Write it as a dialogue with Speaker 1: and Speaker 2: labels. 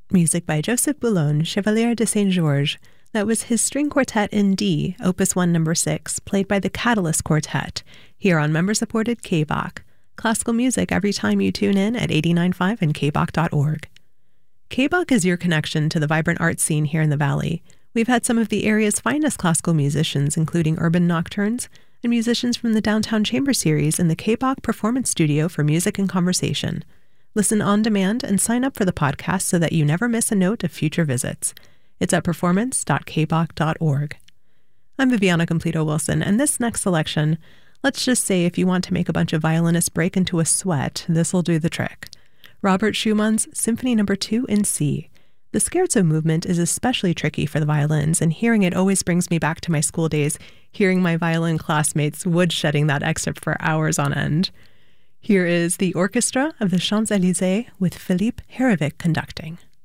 Speaker 1: music by Joseph Boulogne, Chevalier de Saint-Georges. That was his string quartet in D, Opus 1 No. 6, played by the Catalyst Quartet, here on member-supported KBOK. Classical music every time you tune in at 89.5 and kbok.org. KBOK is your connection to the vibrant art scene here in the Valley. We've had some of the area's finest classical musicians, including Urban Nocturnes, and musicians from the Downtown Chamber Series in the KBOK Performance Studio for Music and Conversation. Listen on demand and sign up for the podcast so that you never miss a note of future visits. It's at performance.kbok.org. I'm Viviana Completo-Wilson, and this next selection, let's just say if you want to make a bunch of violinists break into a sweat, this'll do the trick. Robert Schumann's Symphony No. 2 in C. The scherzo movement is especially tricky for the violins, and hearing it always brings me back to my school days, hearing my violin classmates woodshedding that excerpt for hours on end. Here is the orchestra of the Champs-Élysées with Philippe Herivik conducting.